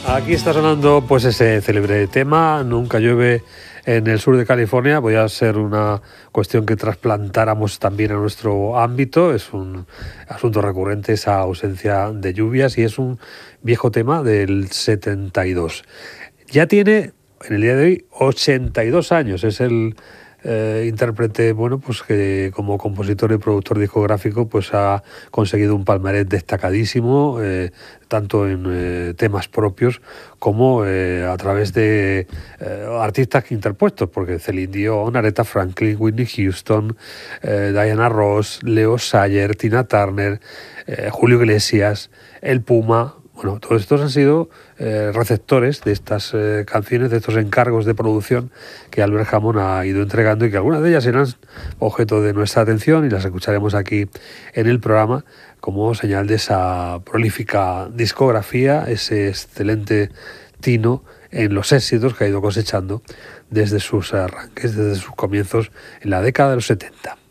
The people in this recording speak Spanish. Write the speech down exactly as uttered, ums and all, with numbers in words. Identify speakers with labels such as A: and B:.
A: Aquí está sonando pues ese célebre tema, Nunca llueve en el sur de California. Voy a ser una cuestión que trasplantáramos también a nuestro ámbito. Es un asunto recurrente esa ausencia de lluvias y es un viejo tema del setenta y dos. Ya tiene, en el día de hoy, ochenta y dos años. Es el eh, intérprete, bueno, pues que como compositor y productor discográfico pues ha conseguido un palmarés destacadísimo, eh, tanto en eh, temas propios como eh, a través de eh, artistas interpuestos, porque Celine Dion, Aretha Franklin, Whitney Houston, eh, Diana Ross, Leo Sayer, Tina Turner, eh, Julio Iglesias, El Puma. Bueno, todos estos han sido eh, receptores de estas eh, canciones, de estos encargos de producción que Albert Hammond ha ido entregando y que algunas de ellas serán objeto de nuestra atención y las escucharemos aquí en el programa como señal de esa prolífica discografía, ese excelente tino en los éxitos que ha ido cosechando desde sus arranques, desde sus comienzos en la década de los setenta.